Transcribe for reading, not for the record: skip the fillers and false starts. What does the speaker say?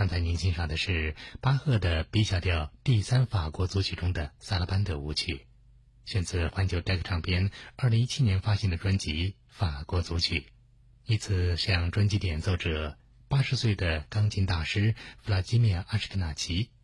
刚才您欣赏的是巴赫的 B 小调第三法国组曲中的萨拉班德舞曲，选自环球 DEC 唱片2017年发行的专辑《法国组曲》，以此向专辑的演奏者80岁的钢琴大师弗拉基米尔·阿什克纳奇